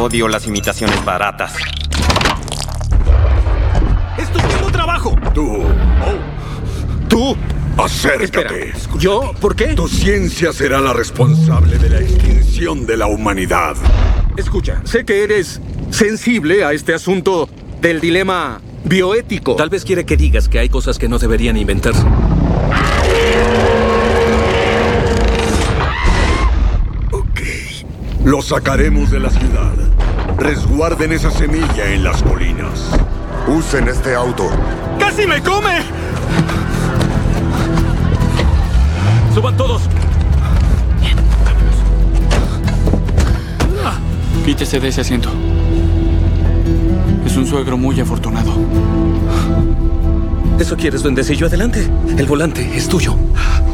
Odio las imitaciones baratas. ¡Es tu mismo trabajo! Tú, acércate. Espera, ¿yo? ¿Por qué? Tu ciencia será la responsable de la extinción de la humanidad. Escucha, sé que eres sensible a este asunto del dilema bioético. Tal vez quiere que digas que hay cosas que no deberían inventarse. Ok. Lo sacaremos de la ciudad. Resguarden esa semilla en las colinas. Usen este auto. ¡Casi me come! ¡Suban todos! Quítese de ese asiento. Es un suegro muy afortunado. ¿Eso quieres, duendecillo? Adelante. El volante es tuyo.